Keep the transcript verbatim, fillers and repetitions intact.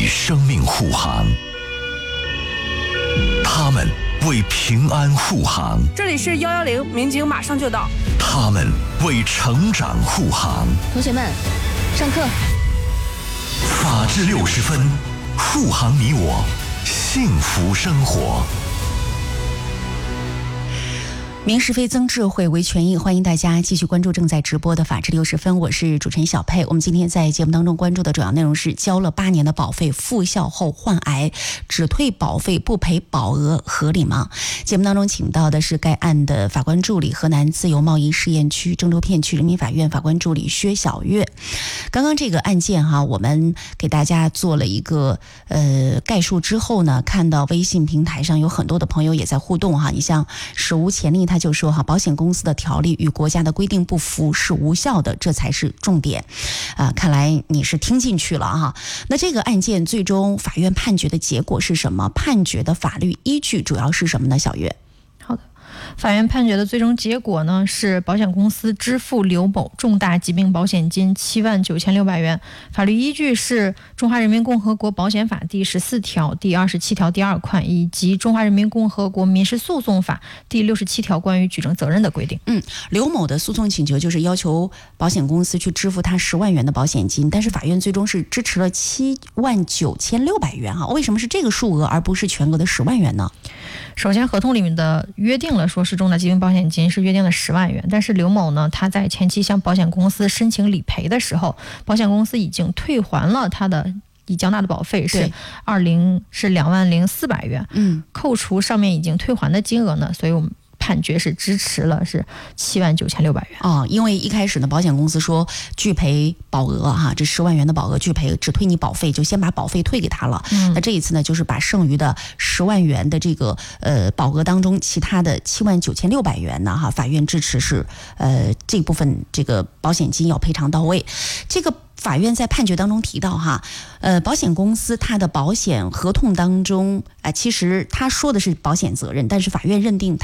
生命护航，他们为平安护航。 这里是幺幺零，民警马上就到。 他们为成长护航。 同学们，上课。 法治六十分，护航你我，幸福生活。 民事非曾智慧为权益，欢迎大家继续关注正在直播的法治六十分，我是主持人小佩。我们今天在节目当中关注的主要内容是交了八年的保费复效后患癌，只退保费不赔保额合理吗？节目当中请到的是该案的法官助理，河南自由贸易试验区郑州片区人民法院法官助理薛晓月。刚刚这个案件哈，我们给大家做了一个呃概述之后呢，看到微信平台上有很多的朋友也在互动哈。你像史无前例，他就说哈，保险公司的条例与国家的规定不符是无效的，这才是重点。啊、呃，看来你是听进去了哈。那这个案件最终法院判决的结果是什么？判决的法律依据主要是什么呢？小月。 好的。法院判决的最终结果呢，是保险公司支付刘某重大疾病保险金七万九千六百元。法律依据是《中华人民共和国保险法》第十四条、第二十七条第二款，以及《中华人民共和国民事诉讼法》第六十七条关于举证责任的规定。 嗯，刘某的诉讼请求就是要求保险公司去支付他十万元的保险金，但是法院最终是支持了七万九千六百元啊。为什么是这个数额而不是全额的十万元呢？ 首先，合同里面的约定了说是重大疾病保险金是约定了十万元，但是刘某呢，他在前期向保险公司申请理赔的时候，保险公司已经退还了他的已交纳的保费是二零是两万零四百元，嗯，扣除上面已经退还的金额呢，所以我们判决是支持了是七万九千六百元啊、哦，因为一开始呢，保险公司说拒赔保额哈，这十万元的保额拒赔，只退你保费，就先把保费退给他了。嗯，那这一次呢，就是把剩余的十万元的这个呃保额当中，其他的七万九千六百元呢，哈，法院支持是呃这部分这个保险金要赔偿到位。这个法院在判决当中提到哈，呃，保险公司它的保险合同当中，啊、呃，其实他说的是保险责任，但是法院认定